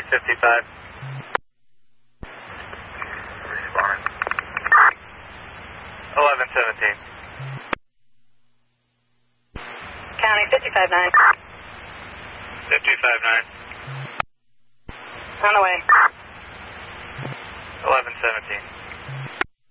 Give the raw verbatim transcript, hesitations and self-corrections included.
fifty-five. Respond. eleven seventeen. County fifty-five nine. fifty-five nine. On the way. eleven seventeen.